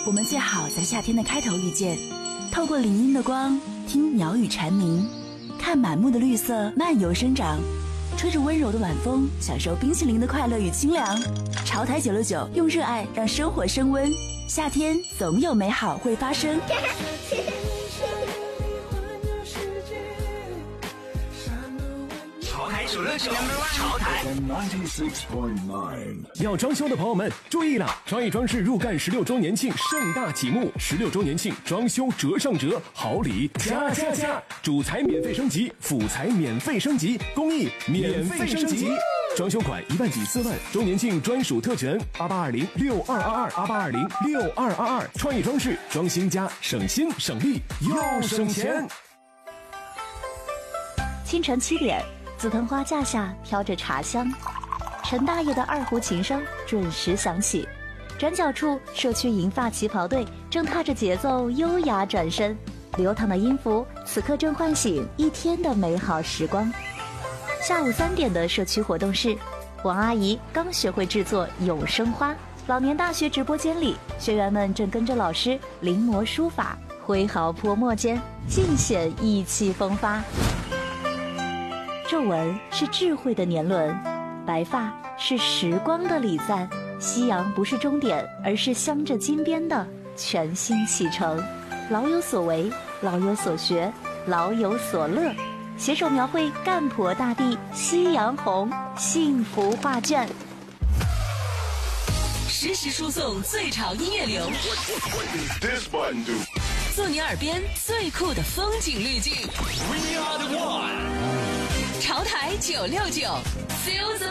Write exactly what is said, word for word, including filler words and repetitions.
我们最好在夏天的开头遇见，透过林荫的光，听鸟语蝉鸣，看满目的绿色漫游生长，吹着温柔的晚风，享受冰淇淋的快乐与清凉。潮台九六九，用热爱让生活升温，夏天总有美好会发生。 潮台九六九，潮台要装修的朋友们注意了，创意装饰入干十六周年庆盛大启幕，十六周年庆装修折上折，好礼加加加，主材免费升级，辅材免费升级，工艺免费升级。装修款一万抵四万，周年庆专属特权八八二零六二二二八八二零六二二二，创意装饰装新家，省心省力又省钱。 清晨七点，紫藤花架下飘着茶香，陈大爷的二胡琴声准时响起。转角处，社区银发旗袍队正踏着节奏优雅转身，流淌的音符此刻正唤醒一天的美好时光。下午三点的社区活动室，王阿姨刚学会制作永生花。老年大学直播间里，学员们正跟着老师临摹书法，挥毫泼墨间尽显意气风发。皱纹是智慧的年轮，白发是时光的礼赞。夕阳不是终点，而是镶着金边的全新启程。老有所为，老有所学，老有所乐，携手描绘干婆大地夕阳红幸福画卷， 实时输送最潮音乐流，做你耳边最酷的风景滤镜。 We are the one。 潮台九六九 ，Feel the